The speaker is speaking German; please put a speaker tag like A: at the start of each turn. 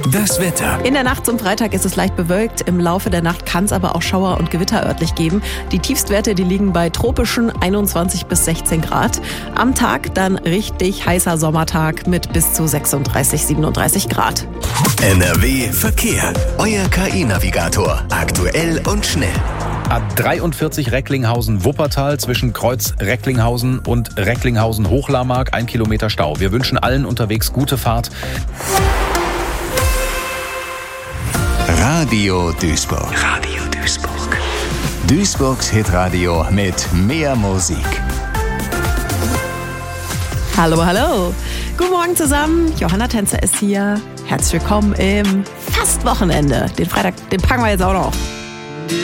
A: Das Wetter.
B: In der Nacht zum Freitag ist es leicht bewölkt. Im Laufe der Nacht kann es aber auch Schauer und Gewitter örtlich geben. Die Tiefstwerte, die liegen bei tropischen 21 bis 16 Grad. Am Tag dann richtig heißer Sommertag mit bis zu 36, 37 Grad.
A: NRW Verkehr. Euer KI-Navigator. Aktuell und schnell.
C: A43 Recklinghausen-Wuppertal zwischen Kreuz Recklinghausen und Recklinghausen-Hochlarmark 1 Kilometer Stau. Wir wünschen allen unterwegs gute Fahrt.
A: Radio Duisburg. Radio Duisburg. Duisburgs Hitradio mit mehr Musik.
B: Hallo, hallo. Guten Morgen zusammen. Johanna Tänzer ist hier. Herzlich willkommen im Fast-Wochenende. Den Freitag, den packen wir jetzt auch noch.